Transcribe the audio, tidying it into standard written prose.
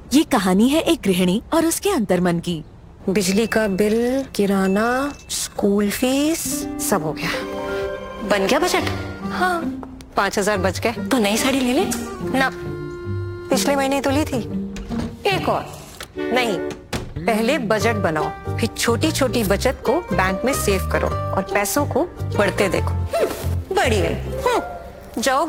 ये कहानी है एक गृहिणी और उसके अंतर्मन की। बिजली का बिल, किराना, स्कूल फीस, सब हो गया। बन गया बजट? हाँ, 5,000 बच गए। तो नई साड़ी ले ले ना, पिछले महीने तो ली थी। एक और नहीं, पहले बजट बनाओ, फिर छोटी छोटी बचत को बैंक में सेव करो और पैसों को बढ़ते देखो। बढ़िया। जाओ